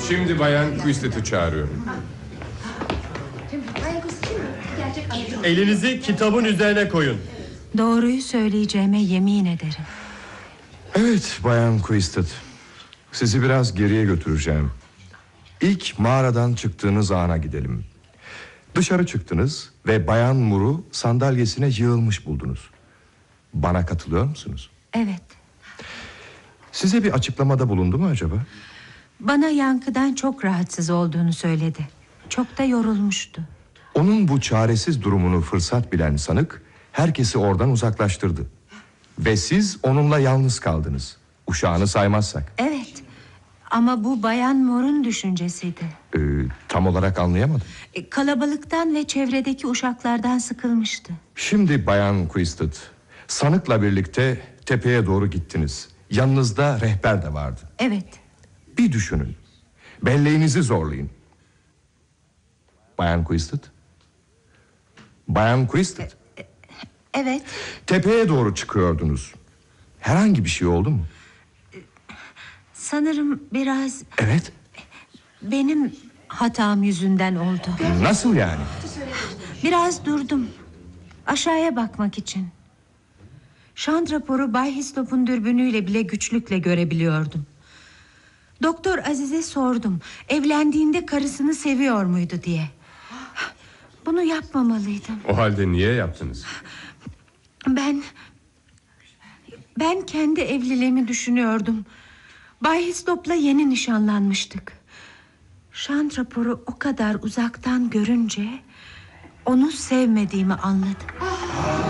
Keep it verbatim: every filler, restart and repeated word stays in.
Şimdi Bayan Quistet'i çağırıyorum. Elinizi kitabın üzerine koyun. Doğruyu söyleyeceğime yemin ederim. Evet Bayan Quistet, sizi biraz geriye götüreceğim. İlk mağaradan çıktığınız ana gidelim. Dışarı çıktınız ve Bayan Mur'u sandalyesine yığılmış buldunuz. Bana katılıyor musunuz? Evet. Size bir açıklamada bulundu mu acaba? Bana yankıdan çok rahatsız olduğunu söyledi. Çok da yorulmuştu. Onun bu çaresiz durumunu fırsat bilen sanık herkesi oradan uzaklaştırdı. Ve siz onunla yalnız kaldınız. Uşağını saymazsak. Evet. Ama bu Bayan Mor'un düşüncesiydi. Ee, tam olarak anlayamadım. E, kalabalıktan ve çevredeki uşaklardan sıkılmıştı. Şimdi Bayan Quistet, sanıkla birlikte tepeye doğru gittiniz. Yanınızda rehber de vardı. Evet. Bir düşünün. Belleğinizi zorlayın. Bayan Quistet. Bayan Quistet. Evet. Tepeye doğru çıkıyordunuz. Herhangi bir şey oldu mu? Sanırım biraz... Evet. Benim hatam yüzünden oldu. Nasıl yani? Biraz durdum. Aşağıya bakmak için. Şant raporu Bay Hislop'un dürbünüyle bile güçlükle görebiliyordum. Doktor Aziz'e sordum. Evlendiğinde karısını seviyor muydu diye. Bunu yapmamalıydım. O halde niye yaptınız? Ben... Ben kendi evliliğimi düşünüyordum. Bay Hislop'la yeni nişanlanmıştık. Şant raporu o kadar uzaktan görünce onu sevmediğimi anladım.